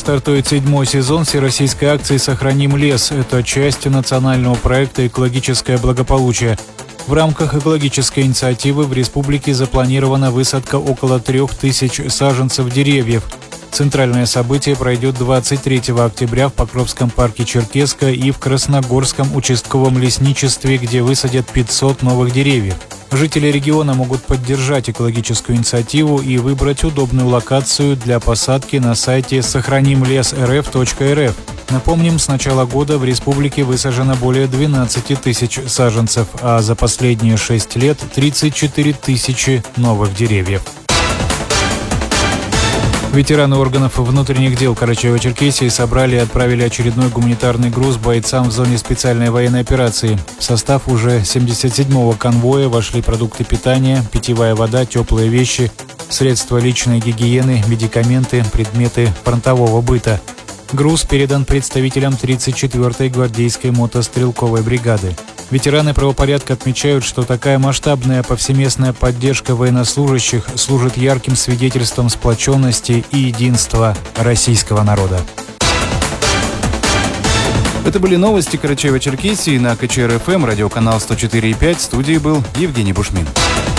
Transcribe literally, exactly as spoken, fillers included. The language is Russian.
стартует седьмой сезон всероссийской акции «Сохраним лес». Это часть национального проекта «Экологическое благополучие». В рамках экологической инициативы в республике запланирована высадка около трех тысяч саженцев деревьев. Центральное событие пройдет двадцать третьего октября в Покровском парке Черкесска и в Красногорском участковом лесничестве, где высадят пятьсот новых деревьев. Жители региона могут поддержать экологическую инициативу и выбрать удобную локацию для посадки на сайте сохраним лес эр эф точка эр эф. Напомним, с начала года в республике высажено более двенадцати тысяч саженцев, а за последние шесть лет тридцать четыре тысячи новых деревьев. Ветераны органов внутренних дел Карачаево-Черкесии собрали и отправили очередной гуманитарный груз бойцам в зоне специальной военной операции. В состав уже семьдесят седьмого конвоя вошли продукты питания, питьевая вода, теплые вещи, средства личной гигиены, медикаменты, предметы фронтового быта. Груз передан представителям тридцать четвёртой гвардейской мотострелковой бригады. Ветераны правопорядка отмечают, что такая масштабная повсеместная поддержка военнослужащих служит ярким свидетельством сплоченности и единства российского народа. Это были новости Карачаево-Черкесии на ка че эр эф эм, радиоканал сто четыре и пять. В студии был Евгений Бушмин.